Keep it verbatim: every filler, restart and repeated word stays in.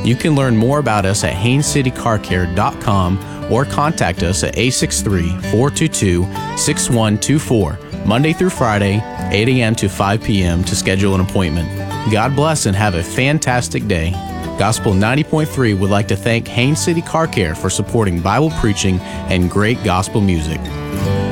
You can learn more about us at haines city car care dot com or contact us at eight six three, four two two, six one two four, Monday through Friday, eight a.m. to five p.m. to schedule an appointment. God bless and have a fantastic day. Gospel ninety point three would like to thank Haines City Car Care for supporting Bible preaching and great gospel music.